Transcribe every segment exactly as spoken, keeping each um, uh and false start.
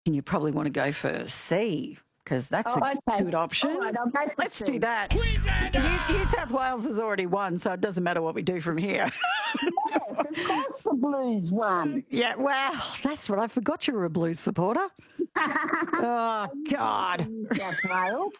And you probably want to go for C, because that's Oh, a okay. good option. All right, I'll go for Let's C. do that. New, New South Wales has already won, so it doesn't matter what we do from here. Yes, of course the Blues won. Yeah, wow, that's what I forgot you were a Blues supporter. Oh, God. That's Wales.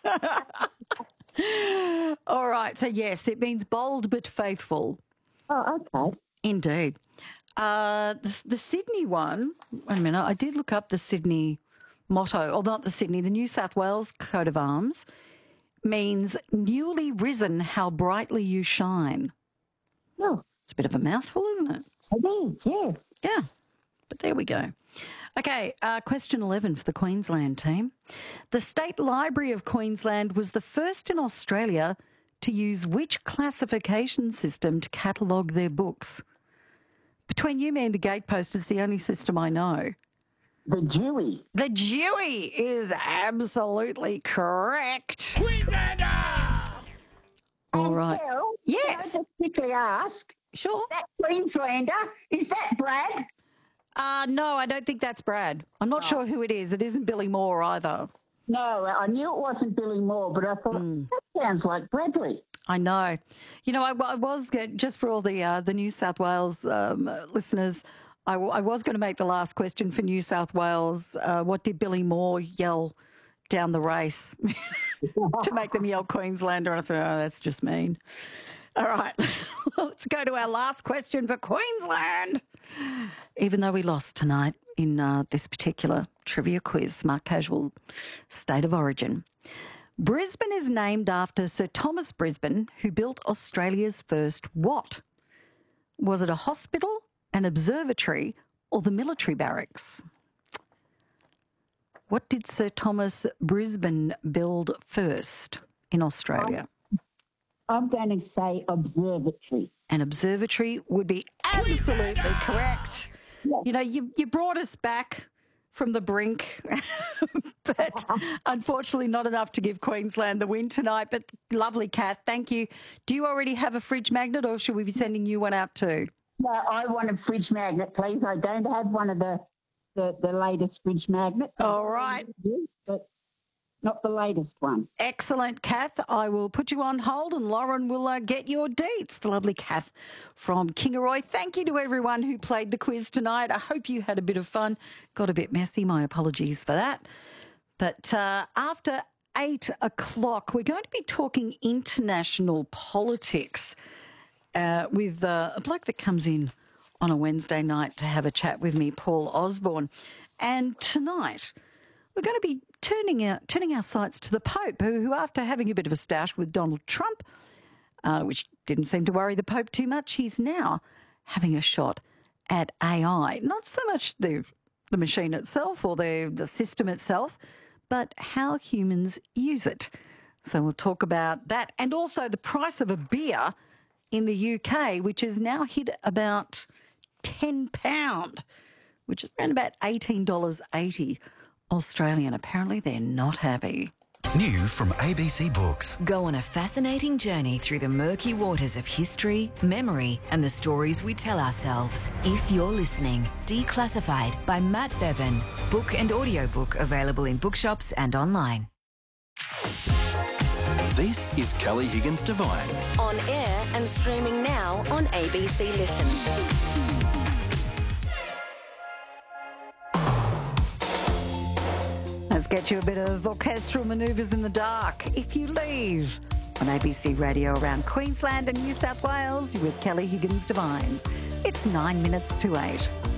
All right, so yes, it means bold but faithful. Oh, okay. Indeed. Uh, the, the Sydney one, wait a minute, I did look up the Sydney motto, or not the Sydney, the New South Wales coat of arms means newly risen, how brightly you shine. Oh, It's a bit of a mouthful, isn't it? it is, yes. Yeah, but there we go. Okay, uh, question eleven for the Queensland team. The State Library of Queensland was the first in Australia to use which classification system to catalogue their books? Between you, me and the gatepost, it's the only system I know. The Dewey. The Dewey is absolutely correct. All And right. Phil, Yes. can I just quickly ask, Sure. that Queenslander, is that Brad? Uh, no, I don't think that's Brad. I'm not sure who it is. It isn't Billy Moore either. No, I knew it wasn't Billy Moore, but I thought, Hmm. that sounds like Bradley. I know. You know, I, I was, go- just for all the uh, the New South Wales um, uh, listeners, I, w- I was going to make the last question for New South Wales. Uh, what did Billy Moore yell down the race to make them yell Queenslander? And I thought, oh, that's just mean. All right, let's go to our last question for Queensland. Even though we lost tonight in uh, this particular trivia quiz, Smart Casual State of Origin. Brisbane is named after Sir Thomas Brisbane, who built Australia's first what? Was it a hospital, an observatory, or the military barracks? What did Sir Thomas Brisbane build first in Australia? I'm going to say observatory. An observatory would be absolutely correct. You know, you, you brought us back from the brink, but unfortunately not enough to give Queensland the win tonight. But lovely, Kath, thank you. Do you already have a fridge magnet, or should we be sending you one out too? No, I want a fridge magnet, please. I don't have one of the the, the latest fridge magnets. All right. But not the latest one. Excellent, Kath. I will put you on hold and Lauren will uh, get your deets. The lovely Kath from Kingaroy. Thank you to everyone who played the quiz tonight. I hope you had a bit of fun. Got a bit messy. My apologies for that. But uh, after eight o'clock, we're going to be talking international politics uh, with uh, a bloke that comes in on a Wednesday night to have a chat with me, Paul Osborne. And tonight, we're going to be turning our, turning our sights to the Pope, who, who after having a bit of a stoush with Donald Trump, uh, which didn't seem to worry the Pope too much, he's now having a shot at A I. Not so much the the machine itself or the, the system itself, but how humans use it. So we'll talk about that. And also the price of a beer in the U K, which has now hit about ten pounds, which is around about eighteen dollars eighty Australian. Apparently they're not happy. New from A B C Books. Go on a fascinating journey through the murky waters of history, memory, and the stories we tell ourselves. If you're listening, Declassified by Matt Bevan. Book and audiobook available in bookshops and online. This is Kelly Higgins Divine. On air and streaming now on A B C Listen. Let's get you a bit of orchestral manoeuvres in the dark. If You Leave on A B C Radio around Queensland and New South Wales with Kelly Higgins Divine. It's nine minutes to eight.